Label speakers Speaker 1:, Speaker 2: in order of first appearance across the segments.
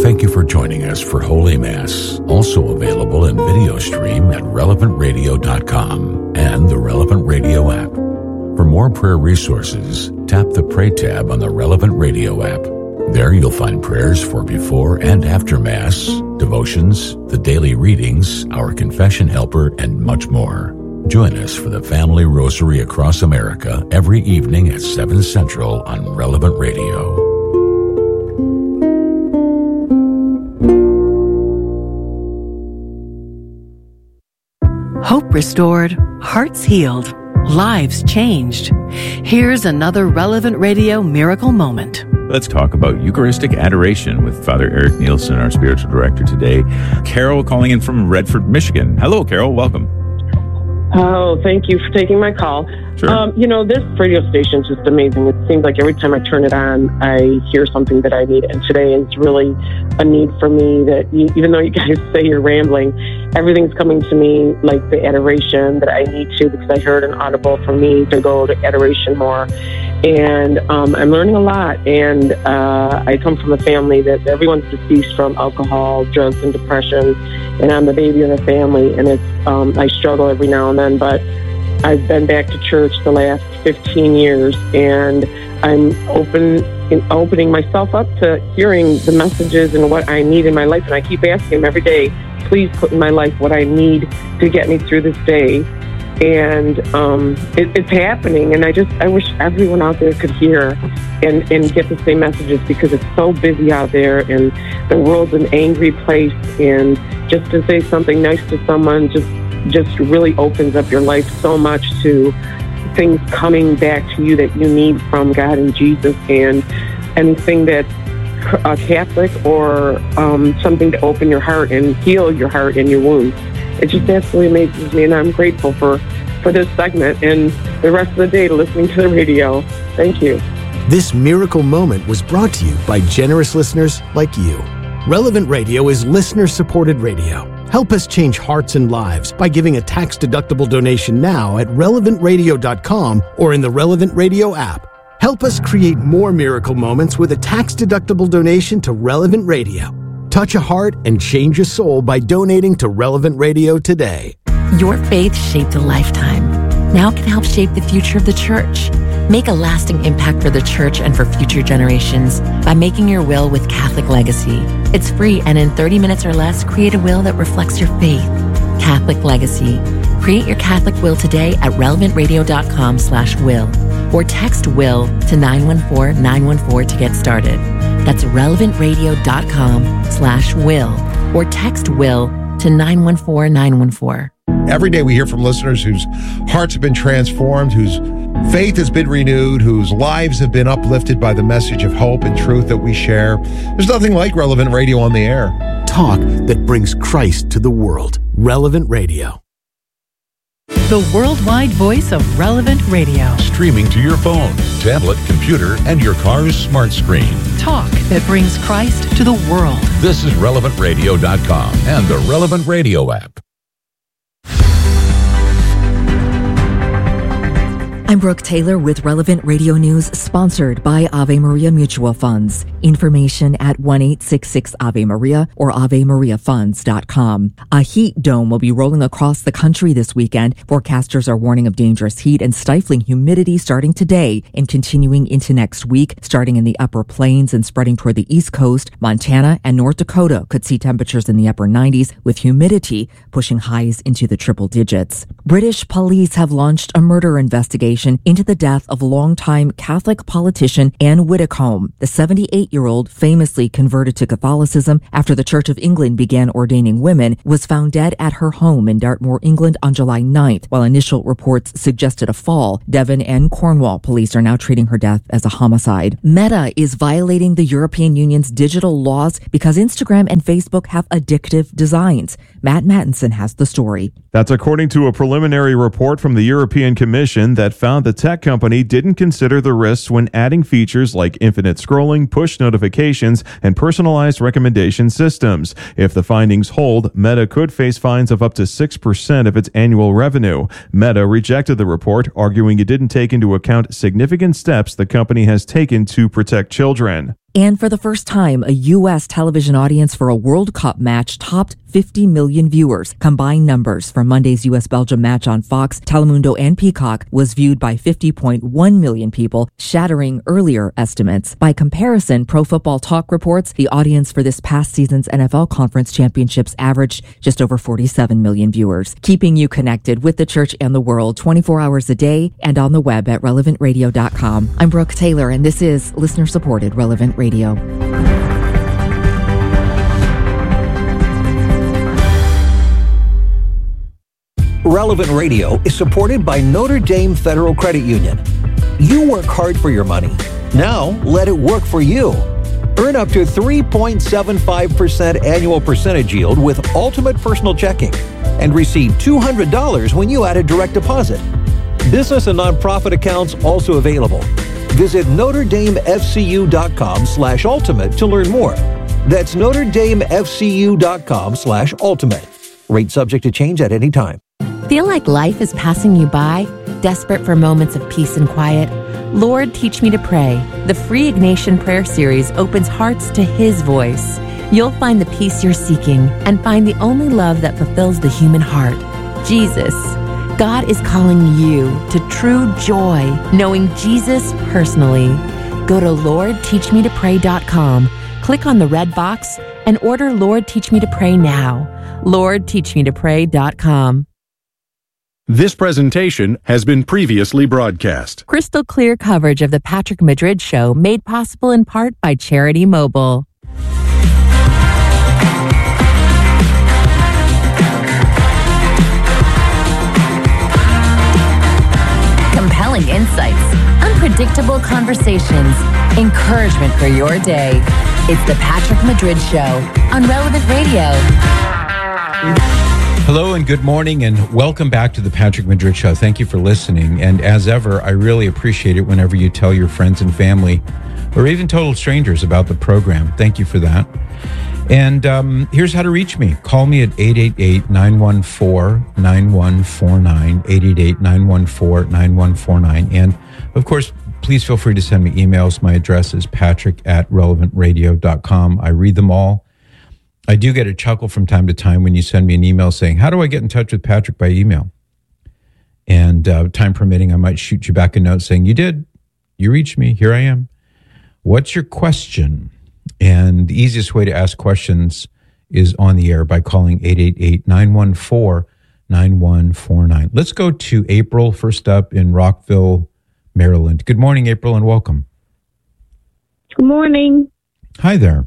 Speaker 1: Thank you for joining us for Holy Mass, also available in video stream at relevantradio.com and the Relevant Radio app. For more prayer resources, tap the Pray tab on the Relevant Radio app. There you'll find prayers for before and after Mass, devotions, the daily readings, our confession helper, and much more. Join us for the Family Rosary across America every evening at 7 Central on Relevant Radio.
Speaker 2: Hope restored, hearts healed, lives changed. Here's another Relevant Radio miracle moment.
Speaker 3: Let's talk about Eucharistic adoration with Father Eric Nielsen, our spiritual director today. Carol calling in from Redford, Michigan. Hello, Carol. Welcome.
Speaker 4: Oh, thank you for taking my call.
Speaker 3: Sure.
Speaker 4: This radio station is just amazing. It seems like every time I turn it on, I hear something that I need. And today is really a need for me that even though you guys say you're rambling, everything's coming to me like the adoration that I need to, because I heard an audible for me to go to adoration more. And I'm learning a lot. And I come from a family that everyone's deceased from alcohol, drugs, and depression. And I'm the baby in the family. And it's I struggle every now and then, but I've been back to church the last 15 years, and I'm opening myself up to hearing the messages and what I need in my life. And I keep asking him every day, please put in my life what I need to get me through this day. And it's happening. And I wish everyone out there could hear and get the same messages, because it's so busy out there and the world's an angry place. And just to say something nice to someone just really opens up your life so much to things coming back to you that you need from God and Jesus, and anything that's Catholic or something to open your heart and heal your heart and your wounds. It just absolutely amazes me, and I'm grateful for this segment and the rest of the day listening to the radio. Thank you.
Speaker 5: This miracle moment was brought to you by generous listeners like you. Relevant Radio is listener-supported radio. Help us change hearts and lives by giving a tax-deductible donation now at relevantradio.com or in the Relevant Radio app. Help us create more miracle moments with a tax-deductible donation to Relevant Radio. Touch a heart and change a soul by donating to Relevant Radio today.
Speaker 2: Your faith shaped a lifetime. Now can help shape the future of the church. Make a lasting impact for the church and for future generations by making your will with Catholic Legacy. It's free, and in 30 minutes or less, create a will that reflects your faith. Catholic Legacy. Create your Catholic will today at relevantradio.com/will or text will to 914-914 to get started. That's relevantradio.com/will or text will to 914-914.
Speaker 6: Every day we hear from listeners whose hearts have been transformed, whose faith has been renewed, whose lives have been uplifted by the message of hope and truth that we share. There's nothing like Relevant Radio on the air.
Speaker 5: Talk that brings Christ to the world. Relevant Radio.
Speaker 2: The worldwide voice of Relevant Radio.
Speaker 1: Streaming to your phone, tablet, computer, and your car's smart screen.
Speaker 2: Talk that brings Christ to the world.
Speaker 1: This is relevantradio.com and the Relevant Radio app.
Speaker 7: I'm Brooke Taylor with Relevant Radio News, sponsored by Ave Maria Mutual Funds. Information at 1-866-AVE-MARIA or AveMariaFunds.com. A heat dome will be rolling across the country this weekend. Forecasters are warning of dangerous heat and stifling humidity starting today and continuing into next week. Starting in the upper plains and spreading toward the East Coast, Montana and North Dakota could see temperatures in the upper 90s, with humidity pushing highs into the triple digits. British police have launched a murder investigation into the death of longtime Catholic politician Anne Widdecombe. The 78-year-old, famously converted to Catholicism after the Church of England began ordaining women, was found dead at her home in Dartmoor, England on July 9th. While initial reports suggested a fall, Devon and Cornwall police are now treating her death as a homicide. Meta is violating the European Union's digital laws because Instagram and Facebook have addictive designs. Matt Mattinson has the story.
Speaker 8: That's according to a preliminary report from the European Commission that found the tech company didn't consider the risks when adding features like infinite scrolling, push notifications, and personalized recommendation systems. If the findings hold, Meta could face fines of up to 6% of its annual revenue. Meta rejected the report, arguing it didn't take into account significant steps the company has taken to protect children.
Speaker 7: And for the first time, a U.S. television audience for a World Cup match topped 50 million viewers. Combined numbers from Monday's U.S.-Belgium match on Fox, Telemundo, and Peacock was viewed by 50.1 million people, shattering earlier estimates. By comparison, Pro Football Talk reports the audience for this past season's NFL Conference Championships averaged just over 47 million viewers. Keeping you connected with the church and the world 24 hours a day and on the web at relevantradio.com. I'm Brooke Taylor, and this is listener-supported Relevant Radio.
Speaker 9: Relevant Radio is supported by Notre Dame Federal Credit Union. You work hard for your money. Now let it work for you. Earn up to 3.75% annual percentage yield with Ultimate Personal Checking and receive $200 when you add a direct deposit. Business and nonprofit accounts also available. Visit NotreDameFCU.com/ultimate to learn more. That's NotreDameFCU.com/ultimate. Rate subject to change at any time.
Speaker 2: Feel like life is passing you by? Desperate for moments of peace and quiet? Lord, Teach Me to Pray. The free Ignatian Prayer Series opens hearts to His voice. You'll find the peace you're seeking and find the only love that fulfills the human heart, Jesus. God is calling you to true joy, knowing Jesus personally. Go to LordTeachMeToPray.com, click on the red box, and order Lord Teach Me to Pray now. LordTeachMeToPray.com.
Speaker 10: This presentation has been previously broadcast.
Speaker 2: Crystal clear coverage of the Patrick Madrid Show made possible in part by Charity Mobile. Compelling insights, unpredictable conversations, encouragement for your day. It's the Patrick Madrid Show on Relevant Radio.
Speaker 11: Hello and good morning and welcome back to the Patrick Madrid Show. Thank you for listening. And as ever, I really appreciate it whenever you tell your friends and family or even total strangers about the program. Thank you for that. And here's how to reach me. Call me at 888-914-9149, 888-914-9149. And, of course, please feel free to send me emails. My address is patrick@relevantradio.com. I read them all. I do get a chuckle from time to time when you send me an email saying, how do I get in touch with Patrick by email? And time permitting, I might shoot you back a note saying, you did. You reached me. Here I am. What's your question? And the easiest way to ask questions is on the air by calling 888-914-9149. Let's go to April, first up in Rockville, Maryland. Good morning, April, and welcome.
Speaker 12: Good morning.
Speaker 11: Hi there.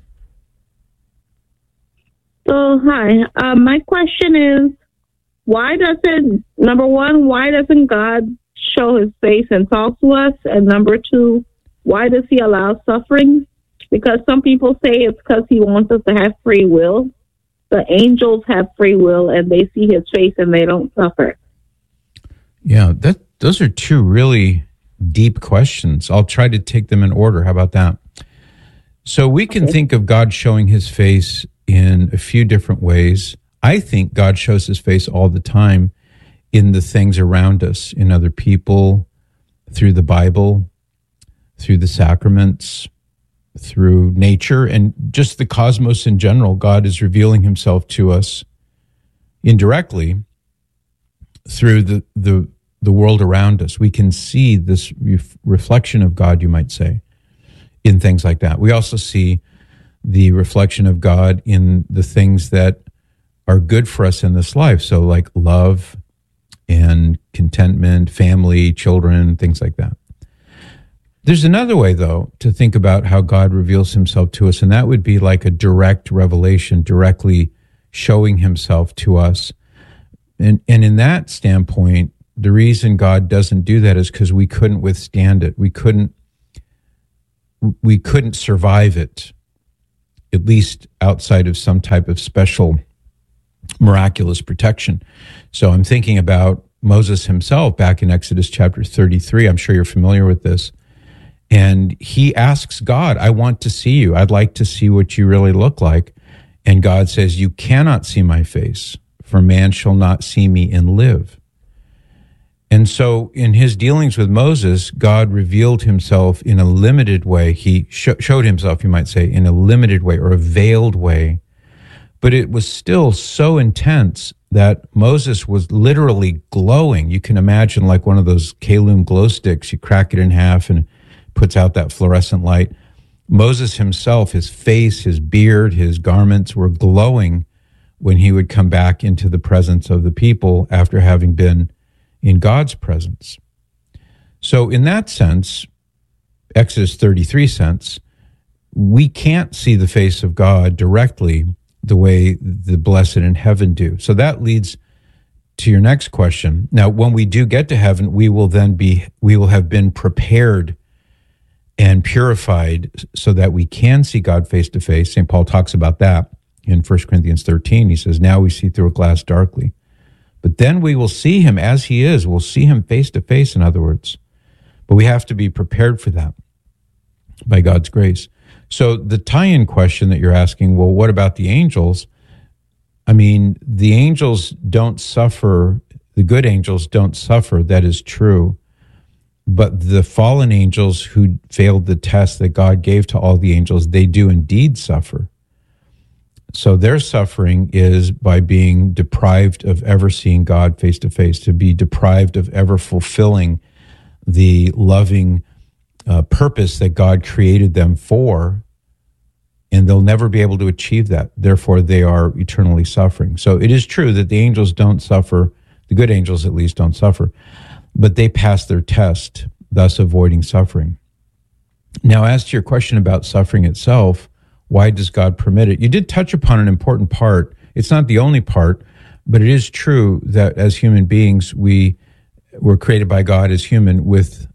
Speaker 12: So, hi. My question is, why doesn't God show His face and talk to us? And number two, why does He allow suffering? Because some people say it's because He wants us to have free will. The angels have free will, and they see His face and they don't suffer.
Speaker 11: Yeah, those are two really deep questions. I'll try to take them in order. How about that? So we can think of God showing His face in a few different ways. I think God shows His face all the time in the things around us, in other people, through the Bible, through the sacraments, through nature, and just the cosmos in general. God is revealing Himself to us indirectly through the world around us. We can see this reflection of God, you might say, in things like that. We also see the reflection of God in the things that are good for us in this life. So like love and contentment, family, children, things like that. There's another way, though, to think about how God reveals Himself to us, and that would be like a direct revelation, directly showing Himself to us. And in that standpoint, the reason God doesn't do that is because we couldn't withstand it. We couldn't survive it, at least outside of some type of special miraculous protection. So I'm thinking about Moses himself back in Exodus chapter 33. I'm sure you're familiar with this. And he asks God, I want to see you. I'd like to see what you really look like. And God says, you cannot see my face, for man shall not see me and live. And so in his dealings with Moses, God revealed himself in a limited way. He showed himself, you might say, in a limited way or a veiled way. But it was still so intense that Moses was literally glowing. You can imagine like one of those Kalum glow sticks. You crack it in half and it puts out that fluorescent light. Moses himself, his face, his beard, his garments were glowing when he would come back into the presence of the people after having been in God's presence. So in that sense, Exodus 33 sense, we can't see the face of God directly the way the blessed in heaven do. So that leads to your next question. Now, when we do get to heaven, we will have been prepared and purified so that we can see God face to face. St. Paul talks about that in 1 Corinthians 13. He says, now we see through a glass darkly. But then we will see him as he is. We'll see him face to face, in other words. But we have to be prepared for that by God's grace. So the tie-in question that you're asking, well, what about the angels? I mean, the angels don't suffer. The good angels don't suffer. That is true. But the fallen angels who failed the test that God gave to all the angels, they do indeed suffer. So their suffering is by being deprived of ever seeing God face to face, to be deprived of ever fulfilling the loving purpose that God created them for, and they'll never be able to achieve that. Therefore, they are eternally suffering. So it is true that the angels don't suffer, the good angels at least don't suffer, but they pass their test, thus avoiding suffering. Now, as to your question about suffering itself, why does God permit it? You did touch upon an important part. It's not the only part, but it is true that as human beings, we were created by God as human with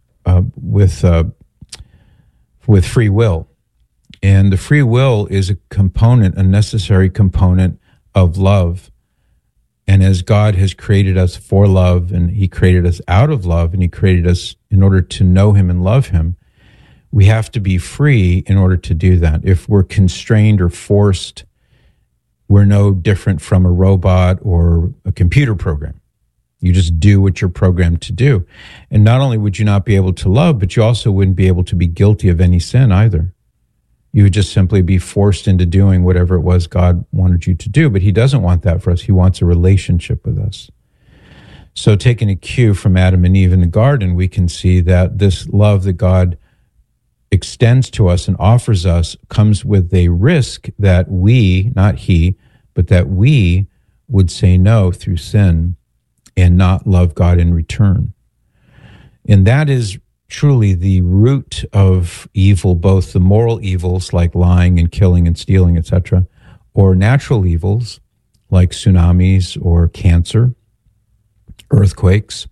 Speaker 11: free will. And the free will is a component, a necessary component of love. And as God has created us for love, and he created us out of love, and he created us in order to know him and love him, we have to be free in order to do that. If we're constrained or forced, we're no different from a robot or a computer program. You just do what you're programmed to do. And not only would you not be able to love, but you also wouldn't be able to be guilty of any sin either. You would just simply be forced into doing whatever it was God wanted you to do. But he doesn't want that for us. He wants a relationship with us. So taking a cue from Adam and Eve in the garden, we can see that this love that God extends to us and offers us comes with a risk that we, not he, but that we would say no through sin and not love God in return. And that is truly the root of evil, both the moral evils like lying and killing and stealing, etc., or natural evils like tsunamis or cancer, earthquakes.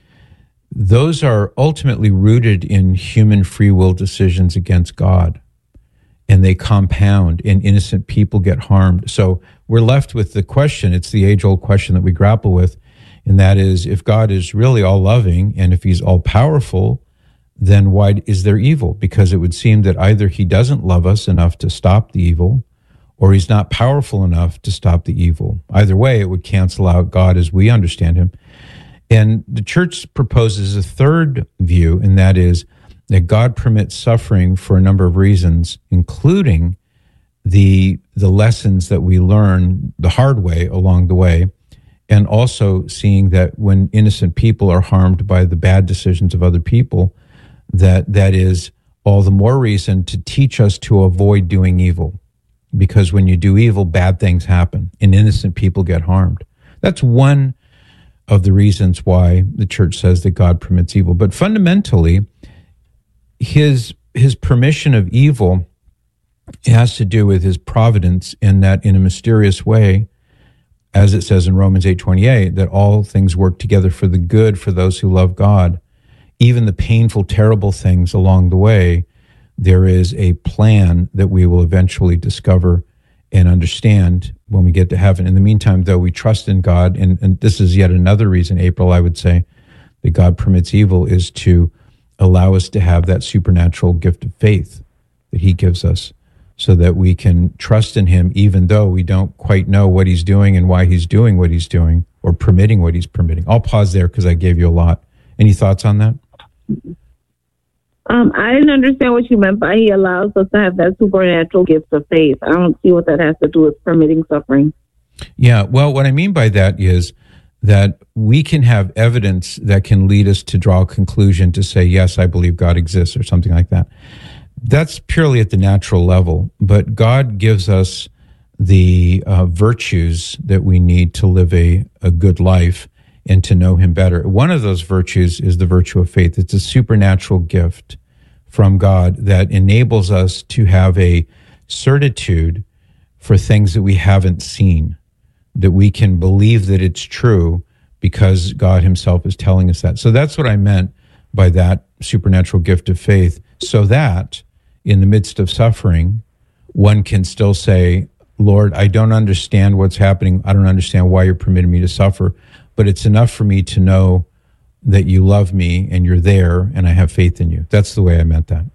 Speaker 11: Those are ultimately rooted in human free will decisions against God, and they compound, and innocent people get harmed. So we're left with the question, it's the age-old question that we grapple with, and that is, if God is really all-loving, and if he's all-powerful, then why is there evil? Because it would seem that either he doesn't love us enough to stop the evil, or he's not powerful enough to stop the evil. Either way, it would cancel out God as we understand him. And the church proposes a third view, and that is that God permits suffering for a number of reasons, including the lessons that we learn the hard way along the way, and also seeing that when innocent people are harmed by the bad decisions of other people, that is all the more reason to teach us to avoid doing evil. Because when you do evil, bad things happen, and innocent people get harmed. That's one of the reasons why the church says that God permits evil. But fundamentally, his permission of evil has to do with his providence, in that in a mysterious way, as it says in Romans 8:28, that all things work together for the good for those who love God. Even the painful, terrible things along the way, there is a plan that we will eventually discover and understand when we get to heaven. In the meantime, though, we trust in God, and this is yet another reason, April, I would say, that God permits evil, is to allow us to have that supernatural gift of faith that he gives us, so that we can trust in him even though we don't quite know what he's doing and why he's doing what he's doing, or permitting what he's permitting. I'll pause there because I gave you a lot Any thoughts on that?
Speaker 12: I didn't understand what you meant by he allows us to have that supernatural gift of faith. I don't see what that has to do with permitting suffering.
Speaker 11: Yeah, well, what I mean by that is that we can have evidence that can lead us to draw a conclusion to say, yes, I believe God exists or something like that. That's purely at the natural level, but God gives us the virtues that we need to live a good life and to know him better. One of those virtues is the virtue of faith. It's a supernatural gift from God that enables us to have a certitude for things that we haven't seen, that we can believe that it's true because God himself is telling us that. So that's what I meant by that supernatural gift of faith, so that in the midst of suffering, one can still say, Lord, I don't understand what's happening. I don't understand why you're permitting me to suffer, but it's enough for me to know that you love me and you're there and I have faith in you. That's the way I meant that.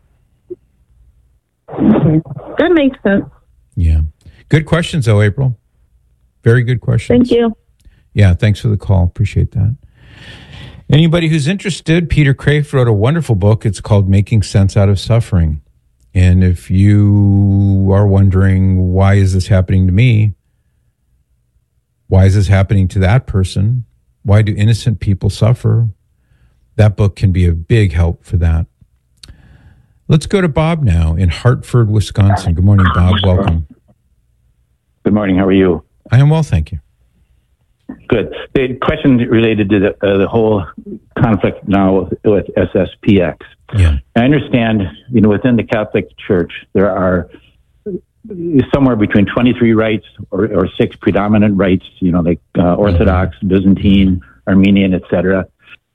Speaker 12: That makes sense.
Speaker 11: Yeah. Good questions, though, April. Very good questions.
Speaker 12: Thank you.
Speaker 11: Yeah, thanks for the call. Appreciate that. Anybody who's interested, Peter Kreeft wrote a wonderful book. It's called Making Sense Out of Suffering. And if you are wondering, why is this happening to me? Why is this happening to that person? Why do innocent people suffer? That book can be a big help for that. Let's go to Bob now in Hartford, Wisconsin. Good morning, Bob. Welcome.
Speaker 13: Good morning. How are you?
Speaker 11: I am well, thank you.
Speaker 13: Good. The question related to the whole conflict now with SSPX.
Speaker 11: Yeah.
Speaker 13: I understand, within the Catholic Church, there are somewhere between 23 rites or 6 predominant rites, like Orthodox, Byzantine, Armenian, etc.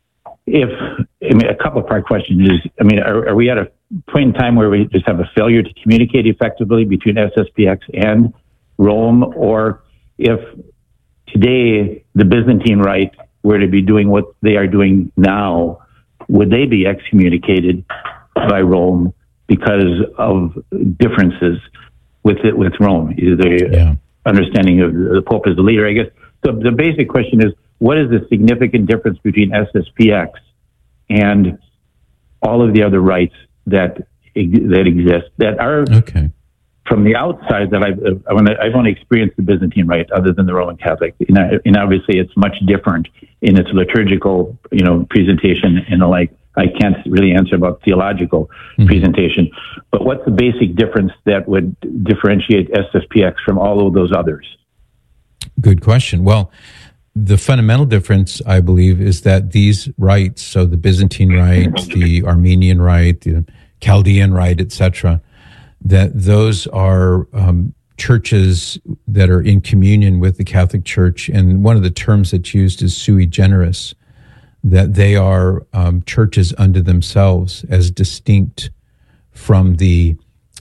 Speaker 13: A couple part question is, are we at a point in time where we just have a failure to communicate effectively between SSPX and Rome, or if today the Byzantine Rite were to be doing what they are doing now, would they be excommunicated by Rome because of differences with Rome? Is the understanding of the Pope as the leader, I guess. So the basic question is, what is the significant difference between SSPX and all of the other rites that exist that are from the outside that I've only experienced the Byzantine Rite other than the Roman Catholic, and obviously it's much different in its liturgical presentation and the like. I can't really answer about theological presentation, but what's the basic difference that would differentiate SSPX from all of those others?
Speaker 11: Good question. Well, the fundamental difference, I believe, is that these rites, so the Byzantine Rite, the Armenian Rite, the Chaldean Rite, etc., that those are churches that are in communion with the Catholic Church. And one of the terms that's used is sui generis, that they are churches unto themselves, as distinct from the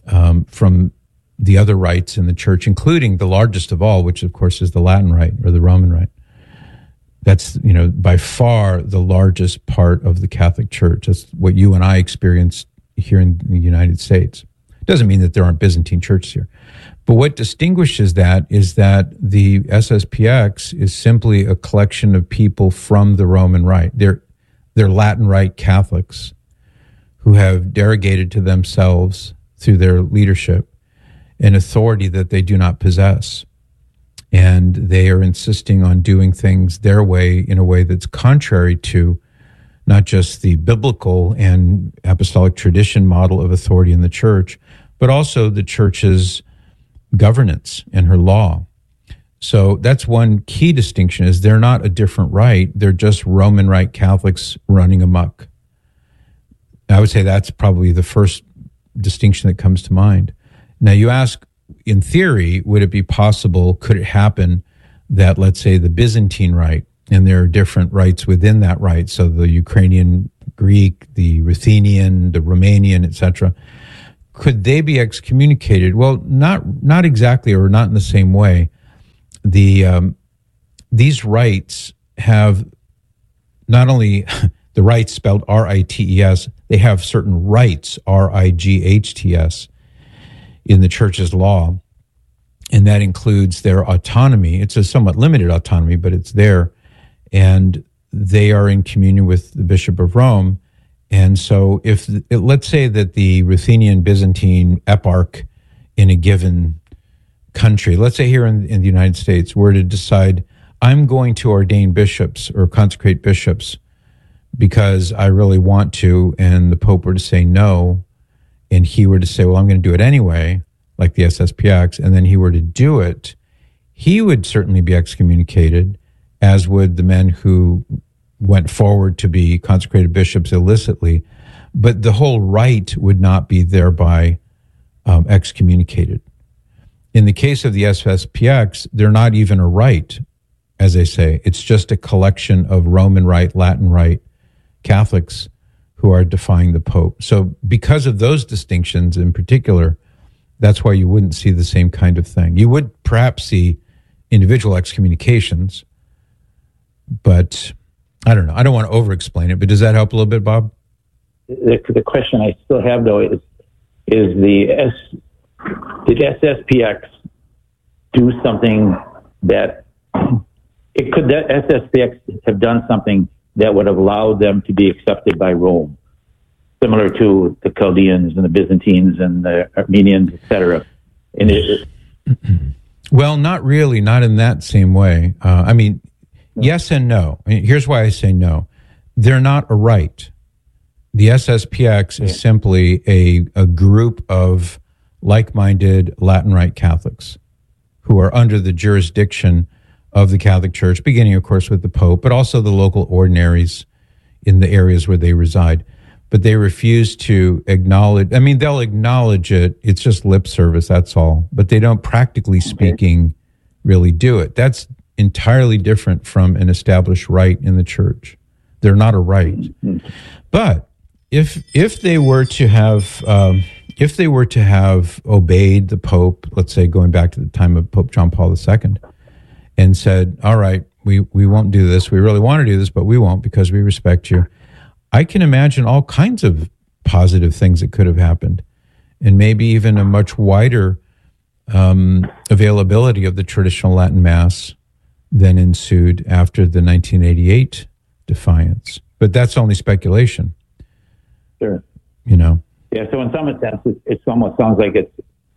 Speaker 11: other rites in the church, including the largest of all, which of course is the Latin Rite or the Roman Rite. That's, by far the largest part of the Catholic Church. That's what you and I experienced here in the United States. It doesn't mean that there aren't Byzantine churches here. But what distinguishes that is that the SSPX is simply a collection of people from the Roman Rite. They're Latin Rite Catholics who have derogated to themselves through their leadership an authority that they do not possess. And they are insisting on doing things their way, in a way that's contrary to not just the biblical and apostolic tradition model of authority in the church, but also the church's governance and her law. So that's one key distinction, is they're not a different rite. They're just Roman Rite Catholics running amok. I would say that's probably the first distinction that comes to mind. Now you ask, in theory, would it be possible, could it happen that, let's say, the Byzantine Rite, and there are different rites within that rite, so the Ukrainian Greek, the Ruthenian, the Romanian, etc., could they be excommunicated? Well, not exactly, or not in the same way. These rites have not only the rites spelled R-I-T-E-S, they have certain rights, R-I-G-H-T-S, in the church's law, and that includes their autonomy. It's a somewhat limited autonomy, but it's there. And they are in communion with the Bishop of Rome. And so let's say that the Ruthenian Byzantine eparch in a given country, let's say here in the United States, were to decide, I'm going to ordain bishops or consecrate bishops because I really want to, and the Pope were to say no, and he were to say, well, I'm going to do it anyway, like the SSPX, and then he were to do it, he would certainly be excommunicated, as would the men who went forward to be consecrated bishops illicitly, but the whole rite would not be thereby excommunicated. In the case of the SSPX, they're not even a rite, as they say. It's just a collection of Roman Rite, Latin Rite Catholics who are defying the Pope. So because of those distinctions in particular, that's why you wouldn't see the same kind of thing. You would perhaps see individual excommunications, but I don't know. I don't want to over-explain it, but does that help a little bit, Bob?
Speaker 13: The question I still have, though, is did SSPX do something that SSPX have done something that would have allowed them to be accepted by Rome, similar to the Chaldeans and the Byzantines and the Armenians, etc.
Speaker 11: Well, not really, not in that same way. Yes and no. Here's why I say no. They're not a rite. The SSPX is simply a group of like-minded Latin Rite Catholics who are under the jurisdiction of the Catholic Church, beginning, of course, with the Pope, but also the local ordinaries in the areas where they reside. But they refuse to acknowledge, they'll acknowledge it. It's just lip service, that's all. But they don't, practically speaking, really do it. That's entirely different from an established rite in the Church. They're not a rite. But if they were to have obeyed the Pope, let's say going back to the time of Pope John Paul II, and said, all right, we won't do this. We really want to do this, but we won't because we respect you. I can imagine all kinds of positive things that could have happened, and maybe even a much wider availability of the traditional Latin Mass than ensued after the 1988 defiance. But that's only speculation.
Speaker 13: Sure.
Speaker 11: Yeah,
Speaker 13: so in some sense, it almost sounds like it's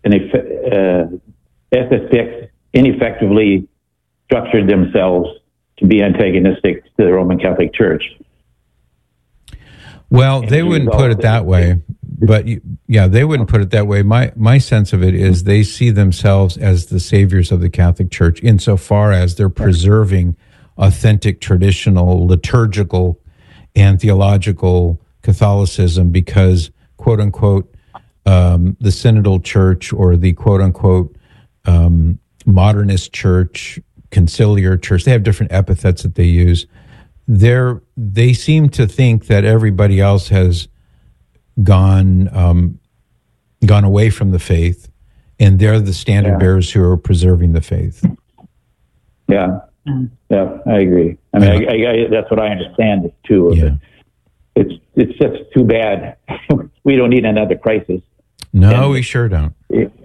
Speaker 13: SSPX ineffectively structured themselves to be antagonistic to the Roman Catholic Church.
Speaker 11: Well, they wouldn't put it that way, but they wouldn't put it that way. My sense of it is they see themselves as the saviors of the Catholic Church insofar as they're preserving authentic, traditional, liturgical, and theological Catholicism because, quote unquote, the Synodal Church or the quote unquote modernist church, conciliar church, they have different epithets that they use. They seem to think that everybody else has gone away from the faith, and they're the standard bearers who are preserving the faith.
Speaker 13: Yeah, I agree. I that's what I understand too.
Speaker 11: Yeah.
Speaker 13: It's just too bad. We don't need another crisis.
Speaker 11: No, we sure don't.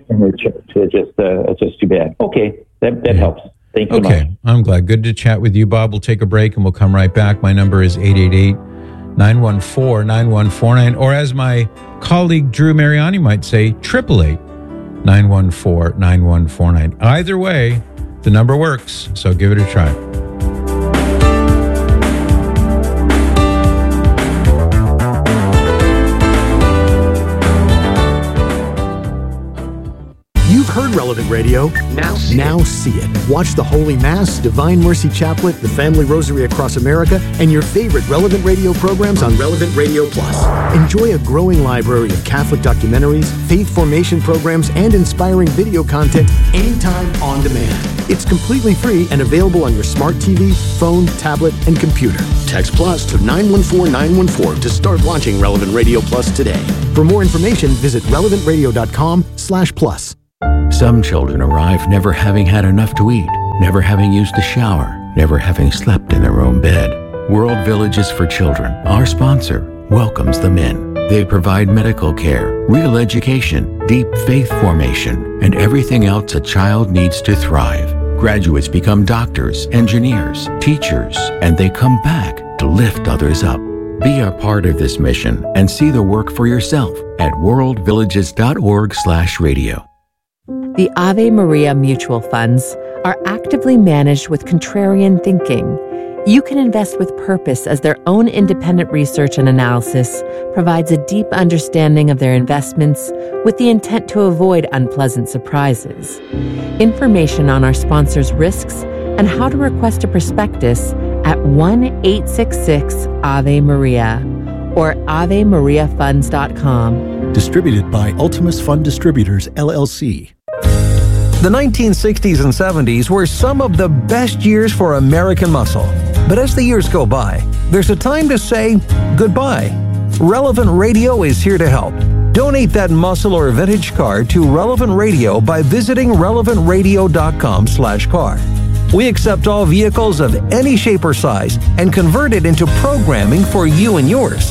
Speaker 13: It's just too bad. Okay, that helps. Thank you much.
Speaker 11: I'm glad. Good to chat with you, Bob. We'll take a break and we'll come right back. My number is 888-914-9149, or as my colleague Drew Mariani might say, 888-914-9149. Either way, the number works, so give it a try.
Speaker 5: Heard Relevant Radio. Now see it. Watch the Holy Mass, Divine Mercy Chaplet, the Family Rosary across America, and your favorite Relevant Radio programs on Relevant Radio Plus. Enjoy a growing library of Catholic documentaries, faith formation programs, and inspiring video content anytime on demand. It's completely free and available on your smart TV, phone, tablet, and computer. Text Plus to 914-914 to start watching Relevant Radio Plus today. For more information, visit relevantradio.com/plus.
Speaker 1: Some children arrive never having had enough to eat, never having used a shower, never having slept in their own bed. World Villages for Children, our sponsor, welcomes them in. They provide medical care, real education, deep faith formation, and everything else a child needs to thrive.
Speaker 14: Graduates become doctors, engineers, teachers, and they come back to lift others up. Be a part of this mission and see the work for yourself at worldvillages.org/radio.
Speaker 2: The Ave Maria mutual funds are actively managed with contrarian thinking. You can invest with purpose as their own independent research and analysis provides a deep understanding of their investments with the intent to avoid unpleasant surprises. Information on our sponsors' risks and how to request a prospectus at 1-866-AVE-MARIA or AveMariaFunds.com.
Speaker 15: Distributed by Ultimus Fund Distributors, LLC.
Speaker 9: The 1960s and 70s were some of the best years for American muscle. But as the years go by, there's a time to say goodbye. Relevant Radio is here to help. Donate that muscle or vintage car to Relevant Radio by visiting relevantradio.com/car. We accept all vehicles of any shape or size and convert it into programming for you and yours.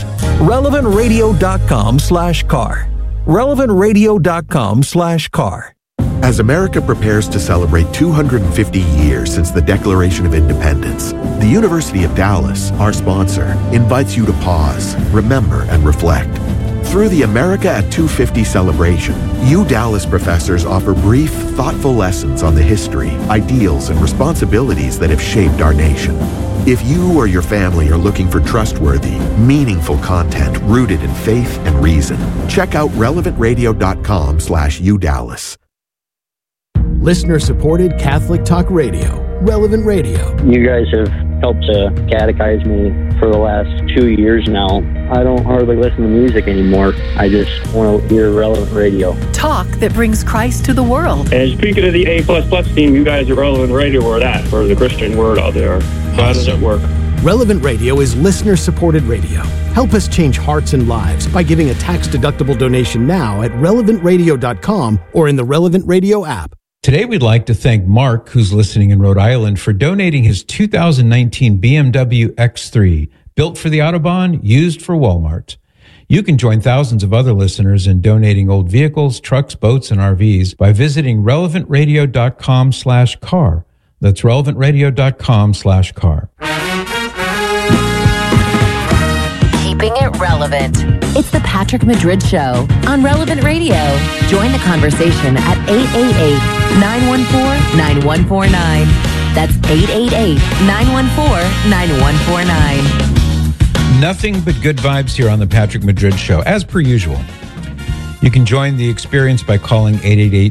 Speaker 9: relevantradio.com/car. relevantradio.com/car.
Speaker 16: As America prepares to celebrate 250 years since the Declaration of Independence, the University of Dallas, our sponsor, invites you to pause, remember, and reflect. Through the America at 250 celebration, Dallas professors offer brief, thoughtful lessons on the history, ideals, and responsibilities that have shaped our nation. If you or your family are looking for trustworthy, meaningful content rooted in faith and reason, check out relevantradio.com/udallas.
Speaker 5: Listener-supported Catholic Talk Radio, Relevant Radio.
Speaker 17: You guys have helped to catechize me for the last 2 years now. I don't hardly listen to music anymore. I just want to hear Relevant Radio.
Speaker 18: Talk that brings Christ to the world.
Speaker 19: And speaking of the A++ team, you guys at Relevant Radio are that for the Christian word out there. How does it work?
Speaker 5: Relevant Radio is listener-supported radio. Help us change hearts and lives by giving a tax-deductible donation now at relevantradio.com or in the Relevant Radio app.
Speaker 11: Today, we'd like to thank Mark, who's listening in Rhode Island, for donating his 2019 BMW X3, built for the Autobahn, used for Walmart. You can join thousands of other listeners in donating old vehicles, trucks, boats, and RVs by visiting relevantradio.com/car. That's relevantradio.com/car.
Speaker 2: Keeping it relevant. It's the Patrick Madrid Show on Relevant Radio. Join the conversation at 888-914-9149. That's 888-914-9149.
Speaker 11: Nothing but good vibes here on the Patrick Madrid Show, as per usual. You can join the experience by calling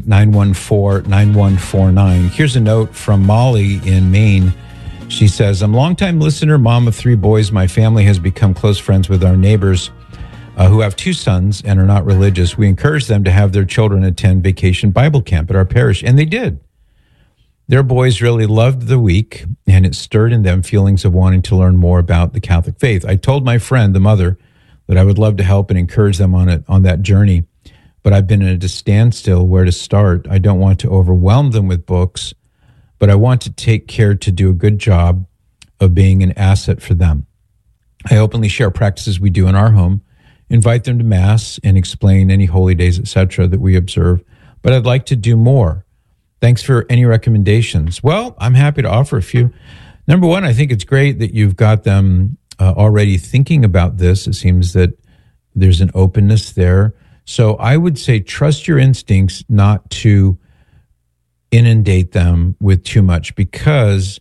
Speaker 11: 888-914-9149. Here's a note from Molly in Maine. She says, I'm a longtime listener, mom of 3 boys. My family has become close friends with our neighbors who have 2 sons and are not religious. We encourage them to have their children attend vacation Bible camp at our parish, and they did. Their boys really loved the week, and it stirred in them feelings of wanting to learn more about the Catholic faith. I told my friend, the mother, that I would love to help and encourage them on that journey, but I've been at a standstill where to start. I don't want to overwhelm them with books, but I want to take care to do a good job of being an asset for them. I openly share practices we do in our home, invite them to Mass, and explain any holy days, etc., that we observe, but I'd like to do more. Thanks for any recommendations. Well, I'm happy to offer a few. Number one, I think it's great that you've got them already thinking about this. It seems that there's an openness there. So I would say trust your instincts not to inundate them with too much, because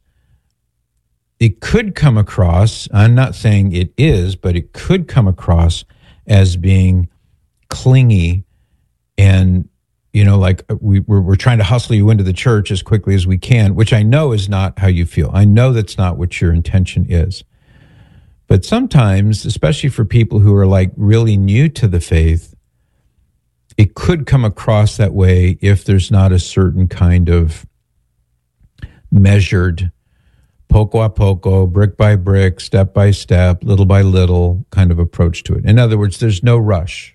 Speaker 11: it could come across, I'm not saying it is, but it could come across as being clingy and, you know, like we're trying to hustle you into the church as quickly as we can, which I know is not how you feel. I know that's not what your intention is. But sometimes, especially for people who are like really new to the faith, it could come across that way if there's not a certain kind of measured, poco a poco, brick by brick, step by step, little by little kind of approach to it. In other words, there's no rush.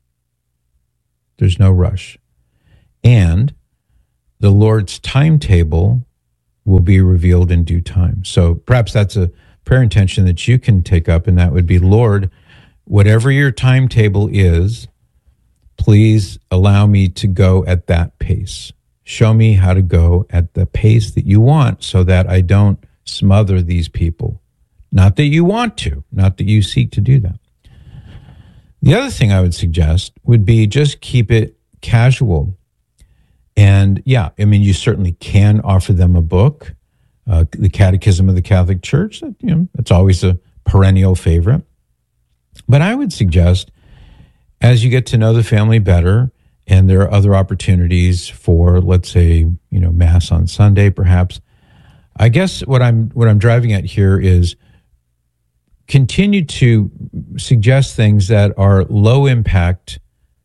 Speaker 11: There's no rush. And the Lord's timetable will be revealed in due time. So perhaps that's a prayer intention that you can take up, and that would be, Lord, whatever your timetable is, please allow me to go at that pace. Show me how to go at the pace that you want so that I don't smother these people. Not that you want to, not that you seek to do that. The other thing I would suggest would be just keep it casual. And yeah, I mean, you certainly can offer them a book, the Catechism of the Catholic Church. It's always a perennial favorite. But I would suggest, as you get to know the family better, and there are other opportunities for, let's say, Mass on Sunday, perhaps. I guess what I'm driving at here is continue to suggest things that are low impact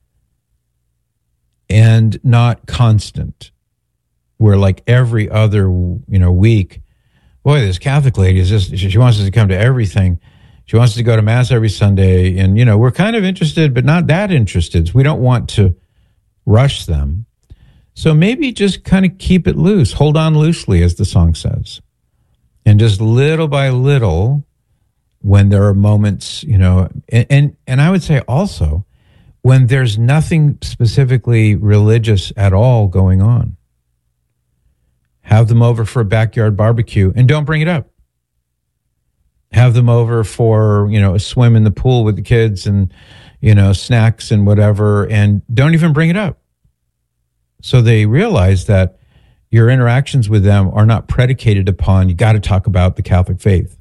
Speaker 11: and not constant, where like every other, week, boy, this Catholic lady she wants us to come to everything. She wants us to go to Mass every Sunday. And, we're kind of interested, but not that interested. We don't want to rush them. So maybe just kind of keep it loose. Hold on loosely, as the song says. And just little by little, when there are moments, and I would say also, when there's nothing specifically religious at all going on, have them over for a backyard barbecue and don't bring it up. Have them over for, a swim in the pool with the kids and, snacks and whatever, and don't even bring it up. So they realize that your interactions with them are not predicated upon, you got to talk about the Catholic faith.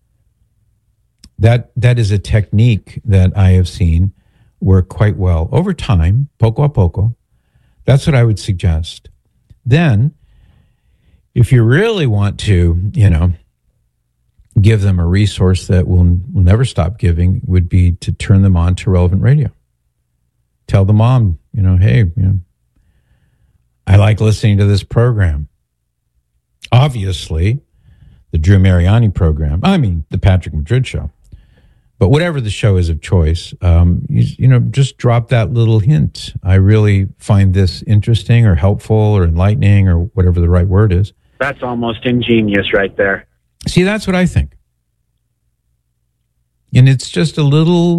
Speaker 11: That is a technique that I have seen work quite well over time, poco a poco. That's what I would suggest. Then, if you really want to, give them a resource that will never stop giving, would be to turn them on to Relevant Radio. Tell the mom, hey, I like listening to this program. Obviously, the Drew Mariani program, the Patrick Madrid show. But whatever the show is of choice, just drop that little hint. I really find this interesting or helpful or enlightening or whatever the right word is.
Speaker 20: That's almost ingenious right there.
Speaker 11: See, that's what I think. And it's just a little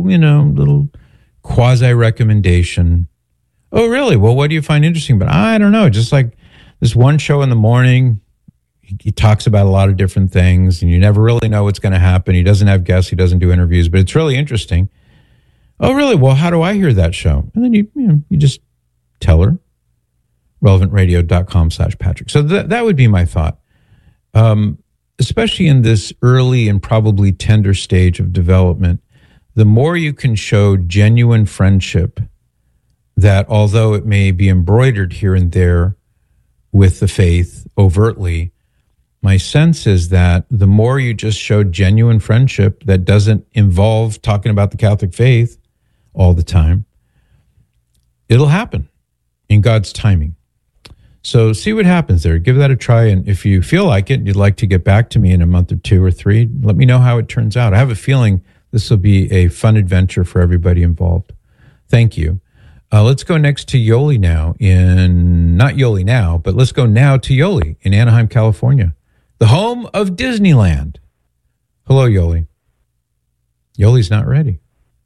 Speaker 11: quasi-recommendation. Oh, really? Well, what do you find interesting? But I don't know. Just like this one show in the morning, he talks about a lot of different things, and you never really know what's going to happen. He doesn't have guests. He doesn't do interviews, but it's really interesting. Oh, really? Well, how do I hear that show? And then you just tell her. relevantradio.com/Patrick. So that would be my thought. Especially in this early and probably tender stage of development, the more you can show genuine friendship, that although it may be embroidered here and there with the faith overtly, my sense is that the more you just show genuine friendship that doesn't involve talking about the Catholic faith all the time, it'll happen in God's timing. So see what happens there. Give that a try. And if you feel like it and you'd like to get back to me in a month or 2 or 3, let me know how it turns out. I have a feeling this will be a fun adventure for everybody involved. Thank you. Let's go next to Yoli now not Yoli now, but let's go now to Yoli in Anaheim, California, the home of Disneyland. Hello, Yoli. Yoli's not ready.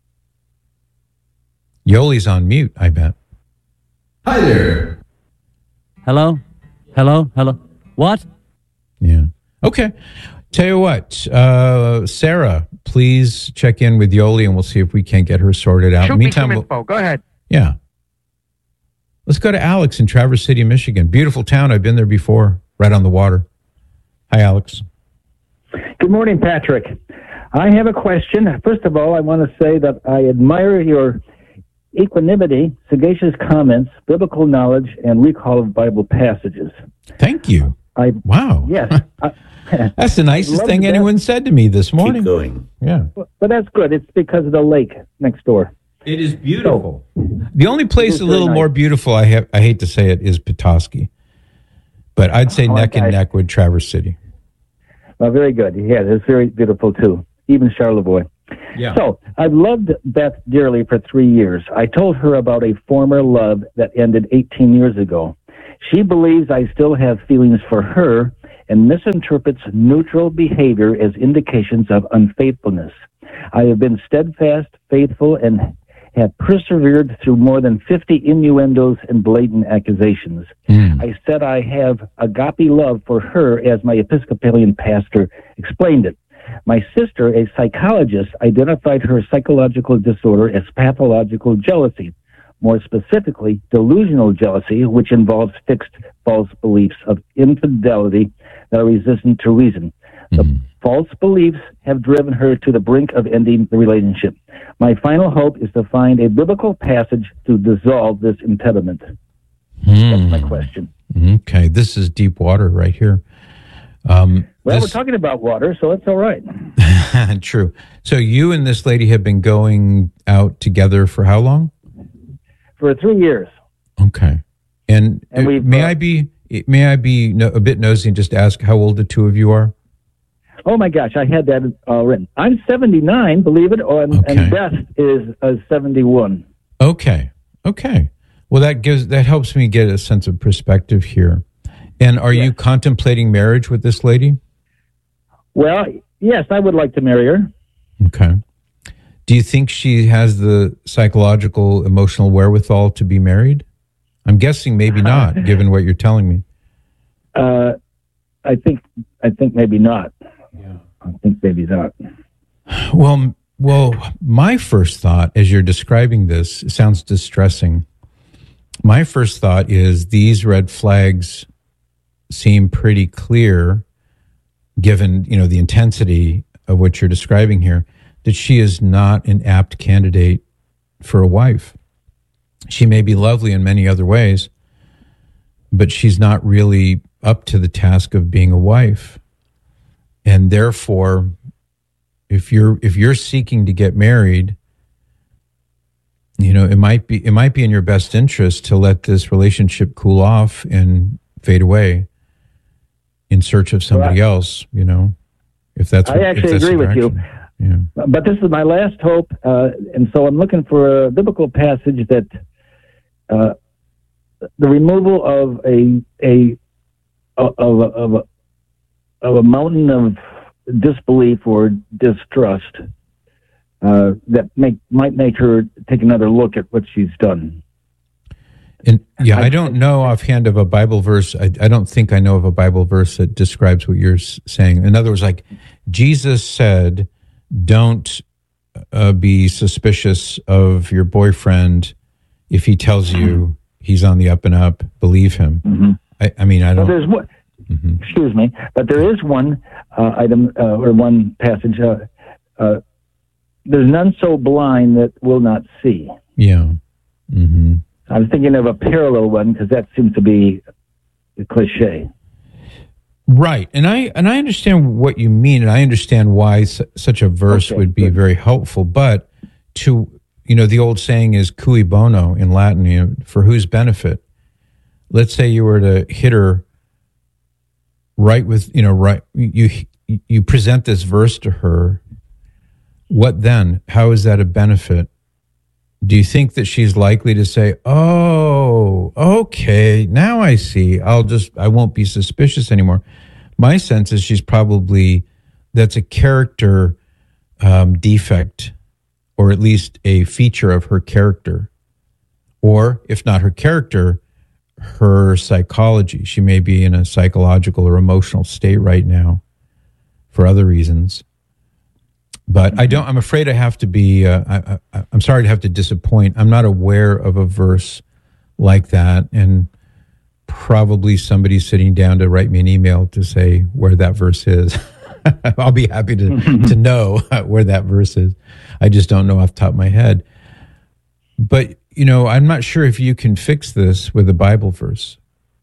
Speaker 11: Yoli's on mute, I bet.
Speaker 21: Hi there. Hello? What?
Speaker 11: Yeah. Okay. Tell you what, Sarah, please check in with Yoli and we'll see if we can't get her sorted out.
Speaker 22: Shoot me some info. Go ahead.
Speaker 11: Yeah. Let's go to Alex in Traverse City, Michigan. Beautiful town. I've been there before, right on the water. Hi, Alex.
Speaker 23: Good morning, Patrick. I have a question. First of all, I want to say that I admire your equanimity, sagacious comments, biblical knowledge, and recall of Bible passages.
Speaker 11: Thank you. Wow.
Speaker 23: Yes.
Speaker 11: That's the nicest thing anyone said to me this morning.
Speaker 23: Keep going.
Speaker 11: Yeah.
Speaker 23: But that's good. It's because of the lake next door.
Speaker 11: It is beautiful. The only place a little more beautiful, I hate to say it, is Petoskey. But I'd say neck and neck with Traverse City.
Speaker 23: Well, very good. Yeah, it's very beautiful too. Even Charlevoix.
Speaker 11: Yeah.
Speaker 23: So I've loved Beth dearly for 3 years. I told her about a former love that ended 18 years ago. She believes I still have feelings for her and misinterprets neutral behavior as indications of unfaithfulness. I have been steadfast, faithful, and have persevered through more than 50 innuendos and blatant accusations. I said I have agape love for her as my Episcopalian pastor explained it. My sister, a psychologist, identified her psychological disorder as pathological jealousy, more specifically, delusional jealousy, which involves fixed false beliefs of infidelity that are resistant to reason. The false beliefs have driven her to the brink of ending the relationship. My final hope is to find a biblical passage to dissolve this impediment. That's my question.
Speaker 11: Okay, this is deep water right here.
Speaker 23: We're talking about water, so it's all right.
Speaker 11: True. So you and this lady have been going out together for how long?
Speaker 23: For 3 years.
Speaker 11: Okay. And may I be a bit nosy and just ask how old the two of you are?
Speaker 23: Oh my gosh, I had that written. I'm 79, believe it, and Beth is 71.
Speaker 11: Okay. Well, that helps me get a sense of perspective here. And are you contemplating marriage with this lady?
Speaker 23: Well, yes, I would like to marry her.
Speaker 11: Okay. Do you think she has the psychological, emotional wherewithal to be married? I'm guessing maybe not, given what you're telling me.
Speaker 23: I think maybe not. Yeah. I think maybe not.
Speaker 11: Well, my first thought as you're describing this, it sounds distressing. My first thought is these red flags seem pretty clear, given, the intensity of what you're describing here, that she is not an apt candidate for a wife. She may be lovely in many other ways, but she's not really up to the task of being a wife. And therefore, if you're seeking to get married, it might be in your best interest to let this relationship cool off and fade away in search of somebody else, if that's what,
Speaker 23: I actually agree with you.
Speaker 11: Yeah.
Speaker 23: But this is my last hope, and so I'm looking for a biblical passage that the removal of a mountain of disbelief or distrust that might make her take another look at what she's done.
Speaker 11: And I don't know offhand of a Bible verse. I don't think I know of a Bible verse that describes what you're saying. In other words, like Jesus said, don't be suspicious of your boyfriend if he tells you he's on the up and up. Believe him.
Speaker 23: Mm-hmm.
Speaker 11: I don't.
Speaker 23: There's one. Mm-hmm. Excuse me, but there is one item or one passage. There's none so blind that will not see.
Speaker 11: Yeah. Mm-hmm.
Speaker 23: I was thinking of a parallel one because that seems to be a cliche.
Speaker 11: Right, and I understand what you mean, and I understand why such a verse would be very helpful. But the old saying is "cui bono" in Latin, for whose benefit? Let's say you were to hit her right with, you present this verse to her. What then? How is that a benefit? Do you think that she's likely to say, "Oh, okay, now I see. I won't be suspicious anymore"? My sense is that's a character defect, or at least a feature of her character. Or if not her character, her psychology. She may be in a psychological or emotional state right now for other reasons. But I'm afraid I have to be, I'm sorry to have to disappoint. I'm not aware of a verse like that. And probably somebody's sitting down to write me an email to say where that verse is. I'll be happy to know where that verse is. I just don't know off the top of my head. But, I'm not sure if you can fix this with a Bible verse.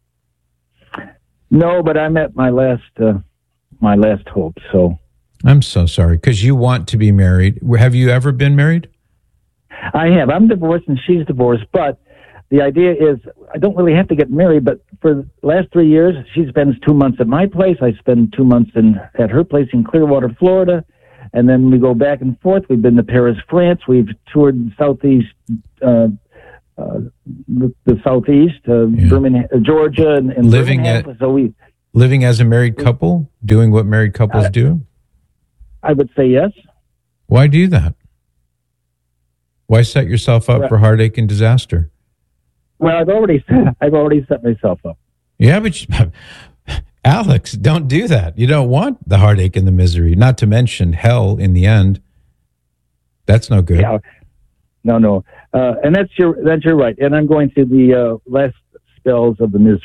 Speaker 23: No, but I'm at my last hope, so.
Speaker 11: I'm so sorry, because you want to be married. Have you ever been married?
Speaker 23: I have. I'm divorced and she's divorced, but the idea is I don't really have to get married, but for the last 3 years, she spends 2 months at my place. I spend 2 months at her place in Clearwater, Florida, and then we go back and forth. We've been to Paris, France. We've toured Southeast, the Southeast, Birmingham, Georgia, and
Speaker 11: living as a married couple, doing what married couples do?
Speaker 23: I would say yes.
Speaker 11: Why do that? Why set yourself up for heartache and disaster?
Speaker 23: Well, I've already set myself up.
Speaker 11: Yeah, but Alex, don't do that. You don't want the heartache and the misery, not to mention hell in the end. That's no good.
Speaker 23: Yeah. No. And that's your right. And I'm going through the last spells of the misery.